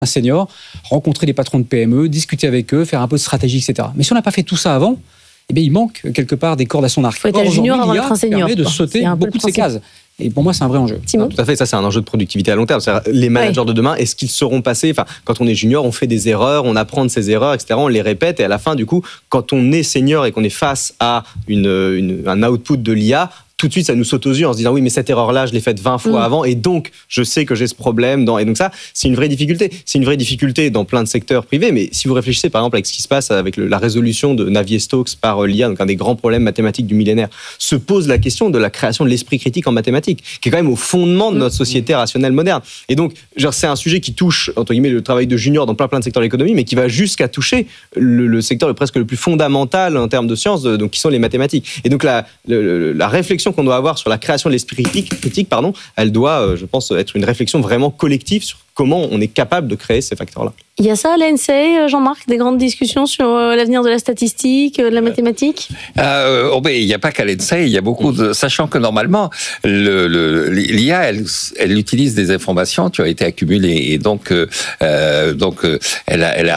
senior, rencontrer les patrons de PME, discuter avec eux, faire un peu de stratégie, etc. Mais si on n'a pas fait tout ça avant, eh bien, il manque quelque part des cordes à son arc. Il faut être un junior avant d'être un senior. Permet de sauter beaucoup de ces cases. Et pour moi, c'est un vrai enjeu. Simon ? Tout à fait, ça c'est un enjeu de productivité à long terme. C'est-à-dire, les managers de demain, est-ce qu'ils seront passés, quand on est junior, on fait des erreurs, on apprend de ces erreurs, etc. On les répète et à la fin, du coup, quand on est senior et qu'on est face à un output de l'IA, tout de suite, ça nous saute aux yeux en se disant oui, mais cette erreur-là, je l'ai faite 20 fois avant et donc, je sais que j'ai ce problème. Et donc ça, c'est une vraie difficulté. C'est une vraie difficulté dans plein de secteurs privés, mais si vous réfléchissez par exemple avec ce qui se passe avec la résolution de Navier-Stokes par l'IA, donc un des grands problèmes mathématiques du millénaire, se pose la question de la création de l'esprit critique en mathématiques, qui est quand même au fondement de notre société rationnelle moderne. Et donc, c'est un sujet qui touche, entre guillemets, le travail de junior dans plein de secteurs de l'économie, mais qui va jusqu'à toucher le secteur presque le plus fondamental en termes de sciences, donc qui sont les mathématiques. Et donc, la réflexion qu'on doit avoir sur la création de l'esprit critique, elle doit, je pense, être une réflexion vraiment collective sur comment on est capable de créer ces facteurs-là. Il y a ça à l'ENSEI, Jean-Marc, des grandes discussions sur l'avenir de la statistique, de la mathématique ? Il n'y a pas qu'à l'ENSEI, il y a beaucoup de... Sachant que normalement, l'IA, elle utilise des informations qui ont été accumulées. Et donc elle a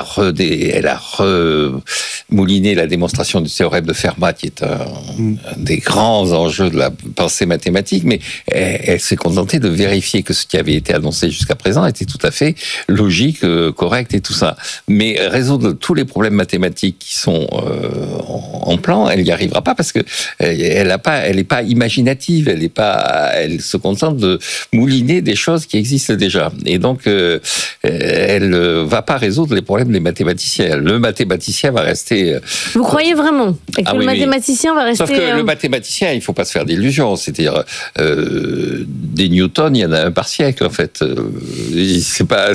remouliné la démonstration du théorème de Fermat, qui est un des grands enjeux de la pensée mathématique, mais elle s'est contentée de vérifier que ce qui avait été annoncé jusqu'à présent était tout à fait logique, correct et tout ça. Mais résoudre tous les problèmes mathématiques qui sont en plan, elle n'y arrivera pas parce que elle n'est pas imaginative, elle se contente de mouliner des choses qui existent déjà. Et donc, elle va pas résoudre les problèmes des mathématiciens. Le mathématicien va rester... Vous croyez vraiment que le mathématicien va rester... Sauf que le mathématicien, il faut pas se faire d'illusions. C'est-à-dire, des Newton, il y en a un par siècle, en fait. C'est pas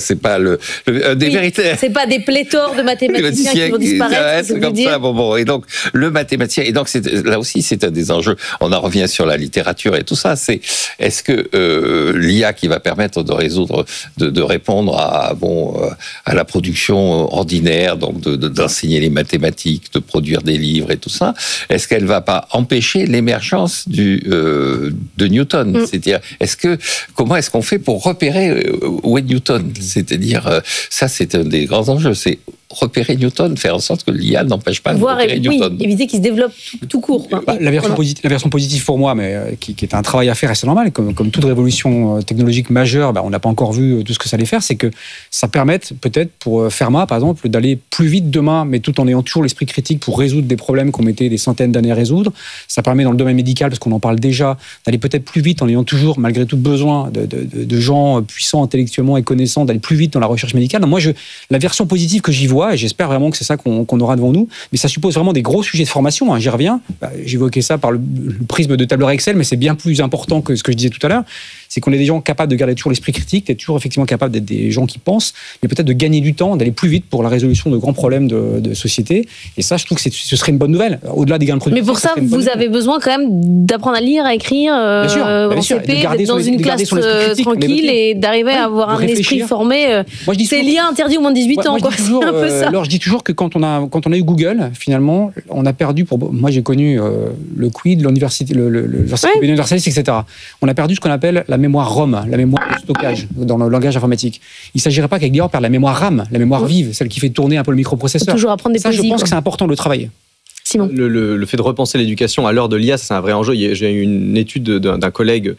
des vérités. C'est pas des pléthores de mathématiciens qui vont disparaître. C'est comme ça. Bon. Et donc, le mathématicien, et donc, là aussi, c'est un des enjeux. On en revient sur la littérature et tout ça. Est-ce que l'IA qui va permettre de résoudre, de répondre à la production ordinaire, donc d'enseigner les mathématiques, de produire des livres et tout ça, est-ce qu'elle va pas empêcher l'émergence de Newton? C'est-à-dire, comment est-ce qu'on fait pour repérer où est Newton? C'est-à-dire, ça, c'est un des grands enjeux. C'est repérer Newton, faire en sorte que l'IA n'empêche pas de repérer Newton. Éviter qu'il se développe tout court. La version positive pour moi, mais qui est un travail à faire, et c'est normal, comme toute révolution technologique majeure, on n'a pas encore vu tout ce que ça allait faire, c'est que ça permette peut-être pour Fermat, par exemple, d'aller plus vite demain, mais tout en ayant toujours l'esprit critique pour résoudre des problèmes qu'on mettait des centaines d'années à résoudre. Ça permet dans le domaine médical, parce qu'on en parle déjà, d'aller peut-être plus vite en ayant toujours, malgré tout, besoin de gens puissants intellectuellement et connaissants, d'aller plus vite dans la recherche médicale. Donc moi, la version positive que j'y vois, et j'espère vraiment que c'est ça qu'on aura devant nous, mais ça suppose vraiment des gros sujets de formation, j'y reviens, j'évoquais ça par le prisme de tableur Excel, mais c'est bien plus important que ce que je disais tout à l'heure, c'est qu'on est des gens capables de garder toujours l'esprit critique, d'être toujours effectivement capables d'être des gens qui pensent, mais peut-être de gagner du temps, d'aller plus vite pour la résolution de grands problèmes de société, et ça je trouve que ce serait une bonne nouvelle, au-delà des gains de production. Mais pour ça, vous avez besoin quand même d'apprendre à lire, à écrire, en CP, d'être dans une classe tranquille et d'arriver à avoir un esprit formé. C'est lié interdit au moins de 18 ans, quoi. C'est un peu ça. Alors je dis toujours que quand on a eu Google, finalement, on a perdu, moi j'ai connu le QID, l'université universaliste, etc. On a perdu ce qu'on appelle la mémoire ROM, la mémoire de stockage dans le langage informatique. Il ne s'agirait pas qu'avec perdre la mémoire RAM, la mémoire vive, celle qui fait tourner un peu le microprocesseur. Toujours apprendre des poésies. Je pense que c'est important de le travailler. Simon. Le fait de repenser l'éducation à l'heure de l'IA, c'est un vrai enjeu. J'ai eu une étude d'un collègue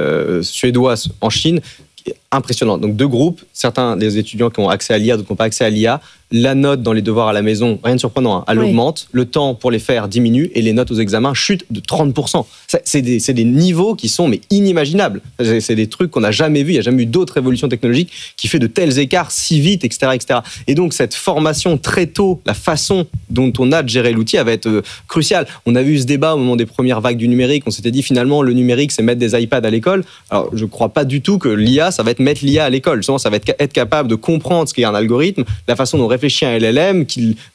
suédois en Chine, impressionnant. Donc 2 groupes, certains des étudiants qui ont accès à l'IA, d'autres qui n'ont pas accès à l'IA. La note dans les devoirs à la maison, rien de surprenant, elle augmente, le temps pour les faire diminue et les notes aux examens chutent de 30%. C'est des niveaux qui sont inimaginables. C'est des trucs qu'on n'a jamais vus, il n'y a jamais eu d'autres révolutions technologiques qui fait de tels écarts si vite, etc., etc. Et donc cette formation très tôt, la façon dont on a de gérer l'outil, elle va être cruciale. On a vu ce débat au moment des premières vagues du numérique, on s'était dit finalement le numérique c'est mettre des iPads à l'école. Alors je ne crois pas du tout que l'IA, ça va être mettre l'IA à l'école. Justement, ça va être capable de comprendre ce qu'est un algorithme, la façon dont réfléchir un LLM,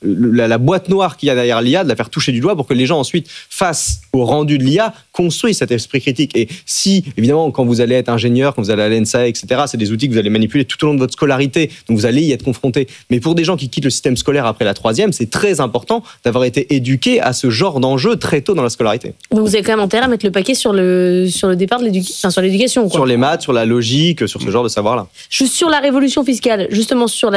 la boîte noire qu'il y a derrière l'IA, de la faire toucher du doigt pour que les gens ensuite, face au rendu de l'IA, construisent cet esprit critique. Et si, évidemment, quand vous allez être ingénieur, quand vous allez à l'ENSEI, etc., c'est des outils que vous allez manipuler tout au long de votre scolarité, donc vous allez y être confronté. Mais pour des gens qui quittent le système scolaire après la 3e, c'est très important d'avoir été éduqué à ce genre d'enjeu très tôt dans la scolarité. Donc vous avez quand même intérêt à mettre le paquet sur le départ de l'éducation, sur l'éducation, quoi. Sur les maths, sur la logique, sur ce genre de savoir-là. Sur la révolution fiscale, justement sur